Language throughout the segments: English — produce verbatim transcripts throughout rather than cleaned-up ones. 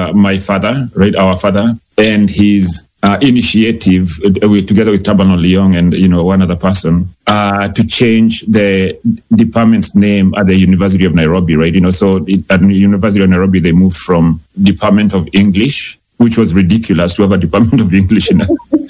uh, my father, right, our father, and his uh, initiative uh, we, together with Tabano Leong and, you know, one other person, uh, to change the department's name at the University of Nairobi, right? You know, so it, at the University of Nairobi, they moved from Department of English, which was ridiculous to have a Department of English in a,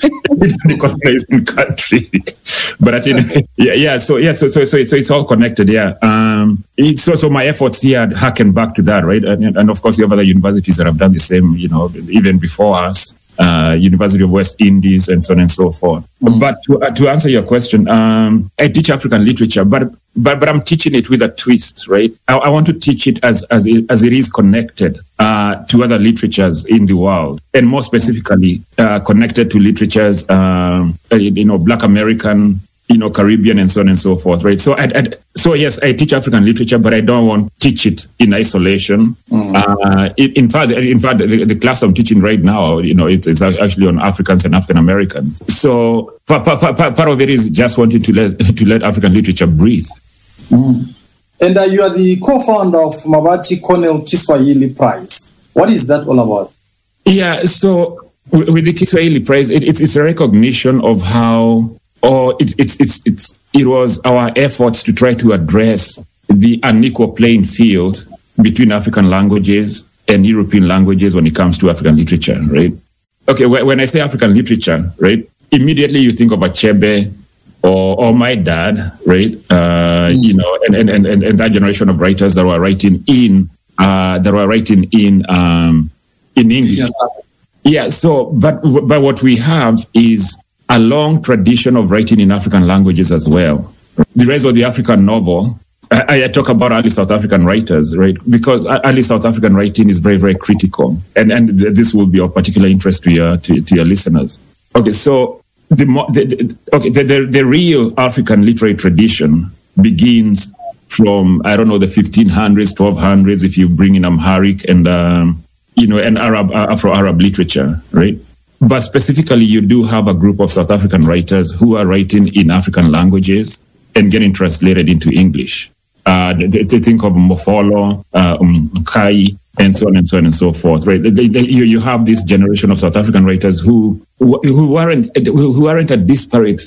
in a colonizing country. But I think, yeah, yeah, so, yeah, so, so, so, so it's all connected, yeah. Um, it's so, so my efforts here harken back to that, right? And, and of course, you have other universities that have done the same, you know, even before us. Uh, University of West Indies and so on and so forth. Mm. But to, uh, to answer your question, um, I teach African literature, but, but, but I'm teaching it with a twist, right? I, I want to teach it as, as it, as it is connected, uh, to other literatures in the world, and more specifically, uh, connected to literatures, um, you know, Black American, you know, Caribbean and so on and so forth, right? So, I, I, so yes, I teach African literature, but I don't want to teach it in isolation. Mm. Uh, in, in fact, in fact, the, the class I'm teaching right now, you know, it's, it's actually on Africans and African Americans. So part, part, part of it is just wanting to let to let African literature breathe. Mm. And uh, you are the co-founder of Mabati Cornell Kiswahili Prize. What is that all about? Yeah, so with the Kiswahili Prize, it, it's, it's a recognition of how. Or it, it's it's it's it was our efforts to try to address the unequal playing field between African languages and European languages when it comes to African literature, right? Okay, when I say African literature, right, immediately you think of Achebe or or my dad, right? Uh, mm. You know, and, and and and that generation of writers that were writing in uh, that were writing in um, in English. Yes. Yeah. So, but but what we have is a long tradition of writing in African languages as well. The rest of the African novel, I, I talk about early South African writers, right? Because early South African writing is very, very critical. And and this will be of particular interest to your to, to your listeners. Okay, so the, the, the okay the, the the real African literary tradition begins from, I don't know, the fifteen hundreds, twelve hundreds, if you bring in Amharic and, um, you know, and Arab, Afro-Arab literature, right? But specifically, you do have a group of South African writers who are writing in African languages and getting translated into English. Uh, they, they think of Mofolo, uh, Mkai, and so on and so on and so forth. Right? They, they, you, you have this generation of South African writers who who, who aren't who aren't a disparate,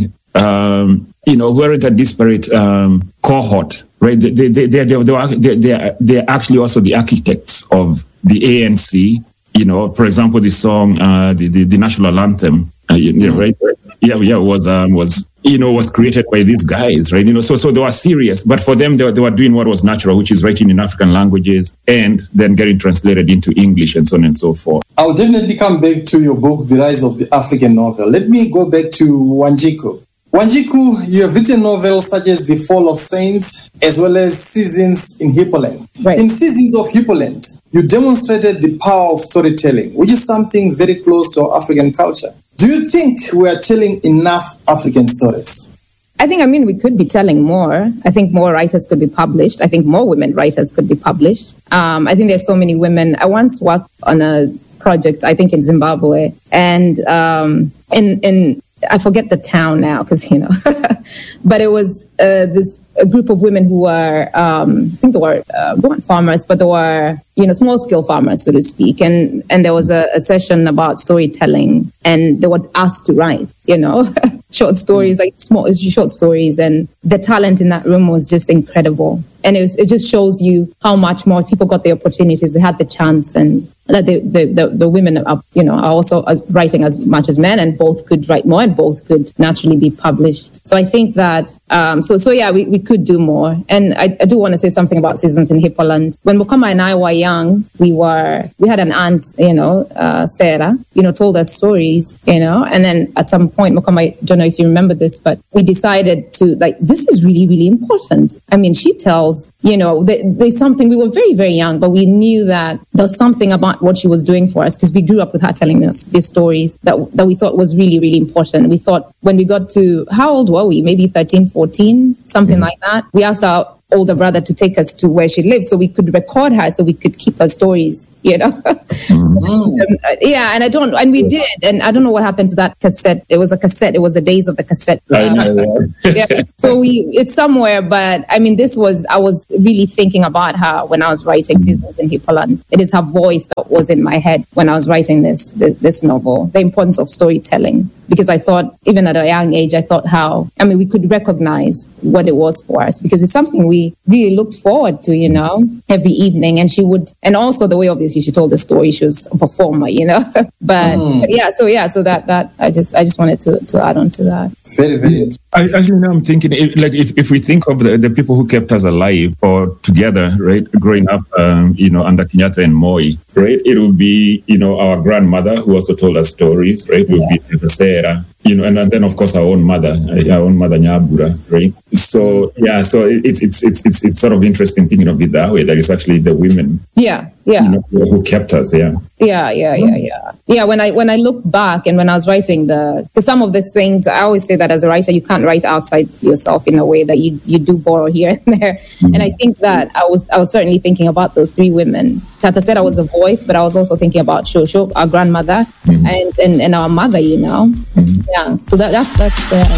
um, you know, who aren't a disparate um, cohort. Right? They they they they they they are they're actually also the architects of the A N C. You know, for example, the song, uh, the, the the national anthem, uh, you, mm. right? Yeah, yeah, was um, was you know was created by these guys, right? You know, so so they were serious, but for them, they were, they were doing what was natural, which is writing in African languages and then getting translated into English and so on and so forth. I'll definitely come back to your book, The Rise of the African Novel. Let me go back to Wanjiku. Wanjiku, you have written novels such as The Fall of Saints, as well as Seasons in Hippoland. Right. In Seasons of Hippoland, you demonstrated the power of storytelling, which is something very close to our African culture. Do you think we are telling enough African stories? I think, I mean, we could be telling more. I think more writers could be published. I think more women writers could be published. Um, I think there's so many women. I once worked on a project, I think in Zimbabwe, and um, in in I forget the town now because, you know, but it was uh, this a group of women who were, um, I think they were, uh, they weren't farmers, but they were, you know, small scale farmers, so to speak. And, and there was a, a session about storytelling, and they were asked to write, you know, short stories, like small short stories. And the talent in that room was just incredible. And it was, it just shows you how much more people got the opportunities, they had the chance, and that the, the, the, the women are, you know, are also as writing as much as men, and both could write more and both could naturally be published. So I think that, um, so, so yeah, we, we could do more. And I, I do want to say something about Seasons in Hippoland. When Mukama and I were young, we were, we had an aunt, you know, uh, Sarah, you know, told us stories, you know, and then at some point, Mukama, I don't know if you remember this, but we decided to, like, this is really, really important. I mean, she tells, you know, there, there's something, we were very, very young, but we knew that there was something about what she was doing for us, because we grew up with her telling us these stories that that we thought was really, really important. We thought when we got to, how old were we? Maybe thirteen, fourteen, something mm-hmm. like that. We asked our older brother to take us to where she lived so we could record her, so we could keep her stories, you know. Mm-hmm. um, yeah, and I don't, and we did, and I don't know what happened to that cassette. It was a cassette. It was the days of the cassette. I know, yeah. yeah. So we, it's somewhere, but I mean, this was, I was really thinking about her when I was writing Seasons in Hippoland. It is her voice that was in my head when I was writing this, this, this novel, the importance of storytelling. Because I thought, even at a young age, I thought how, I mean, we could recognize what it was for us, because it's something we really looked forward to, you know, every evening. And she would, and also the way, obviously, she told the story, she was a performer, you know. but, mm. but yeah, so yeah, so that, that, I just, I just wanted to, to add on to that. Very, very. I, actually, now I'm thinking, like, if, if we think of the, the people who kept us alive or together, right, growing up, um, you know, under Kenyatta and Moi, right, it would be, you know, our grandmother who also told us stories, right, it would yeah. be Sarah, you know, and, and then of course our own mother, our own mother Nyabura, right? So yeah, so it's it's it's it's it's sort of interesting thinking of it that way. That it's actually the women, yeah, yeah, you know, who kept us, yeah, yeah, yeah, yeah, yeah, yeah. When I when I look back and when I was writing the, because some of these things, I always say that as a writer, you can't write outside yourself in a way that you you do borrow here and there. Mm-hmm. And I think that I was I was certainly thinking about those three women. Tata said I was a voice, but I was also thinking about Shosho, our grandmother, mm-hmm. and, and and our mother, you know. Mm-hmm. Yeah, so that, that's that's the